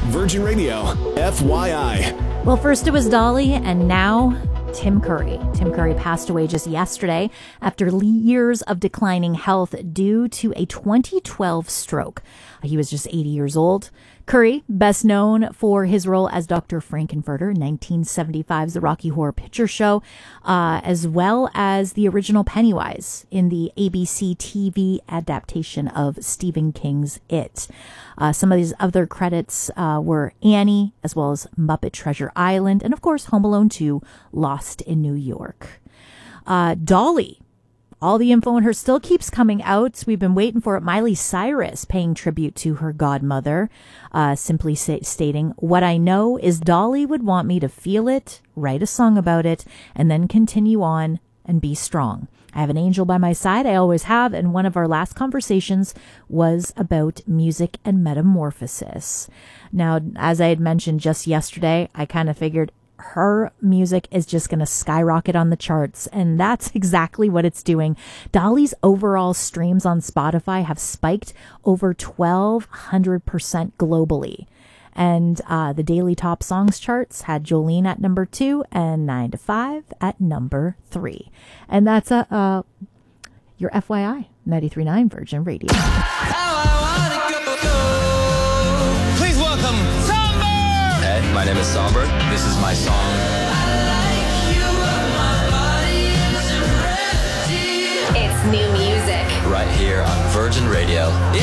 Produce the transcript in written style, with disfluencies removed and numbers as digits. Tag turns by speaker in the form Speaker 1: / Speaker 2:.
Speaker 1: Virgin Radio, FYI.
Speaker 2: Well, first it was Dolly, and now Tim Curry. Tim Curry passed away just yesterday after years of declining health due to a 2012 stroke. He was just 80 years old. Curry, best known for his role as Dr. Frankenfurter in 1975's The Rocky Horror Picture Show, as well as the original Pennywise in the ABC TV adaptation of Stephen King's It. Some of these other credits were Annie, as well as Muppet Treasure Island, and of course Home Alone 2, Lost in New York. Dolly. All the info on her still keeps coming out. We've been waiting for it. Miley Cyrus paying tribute to her godmother, simply stating, "What I know is Dolly would want me to feel it, write a song about it, and then continue on and be strong. I have an angel by my side. I always have." And one of our last conversations was about music and metamorphosis. Now, as I had mentioned just yesterday, I kind of figured her music is just going to skyrocket on the charts, and that's exactly what it's doing. Dolly's overall streams on Spotify have spiked over 1,200% globally. And the daily top songs charts had Jolene at number 2 and 9 to 5 at number 3. And that's your FYI, 93.9 Virgin Radio.
Speaker 3: Please welcome Somber!
Speaker 4: Hey, my name is Somber. This is my song.
Speaker 5: It's new music.
Speaker 4: Right here on Virgin Radio.